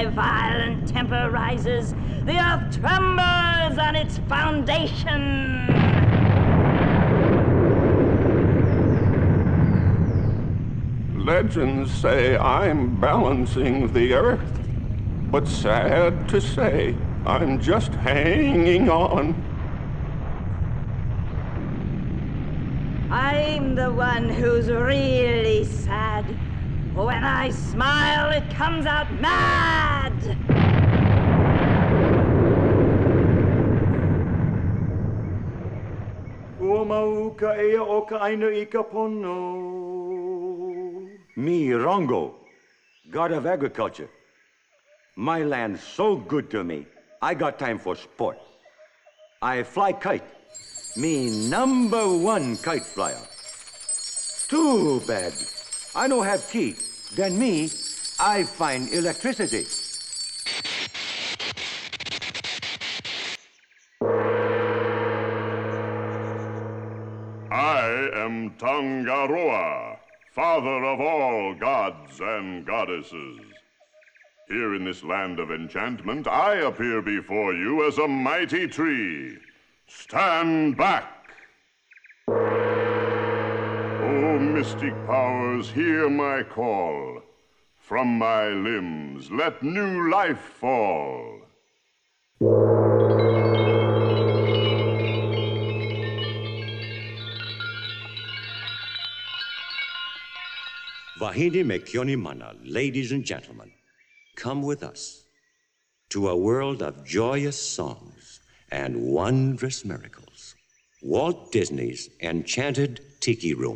my violent temper rises, the earth trembles on its foundation. Legends say I'm balancing the earth, but sad to say, I'm just hanging on. I'm the one who's really sad. When I smile, it comes out mad. Ua mau ka ea o ka aina I ka pono. Me, Rongo, god of agriculture. My land's so good to me, I got time for sport. I fly kite. Me #1 kite flyer. Too bad. I don't have key. Then me, I find electricity. I am Tangaroa, father of all gods and goddesses. Here in this land of enchantment, I appear before you as a mighty tree. Stand back! O mystic powers, hear my call. From my limbs, let new life fall. Wahine me kioni mana, ladies and gentlemen, come with us to a world of joyous songs and wondrous miracles. Walt Disney's Enchanted Tiki Room.